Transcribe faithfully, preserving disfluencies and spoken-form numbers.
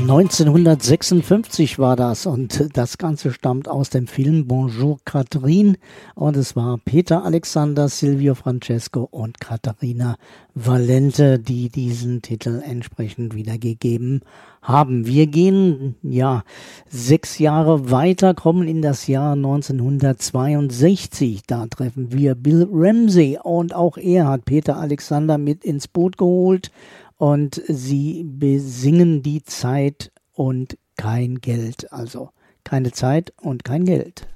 neunzehnhundertsechsundfünfzig war das und das Ganze stammt aus dem Film Bonjour Catherine und es war Peter Alexander, Silvio Francesco und Katharina Valente, die diesen Titel entsprechend wiedergegeben haben. Wir gehen ja sechs Jahre weiter, kommen in das Jahr neunzehnhundertzweiundsechzig. Da treffen wir Bill Ramsey und auch er hat Peter Alexander mit ins Boot geholt. Und sie besingen die Zeit und kein Geld. Also keine Zeit und kein Geld.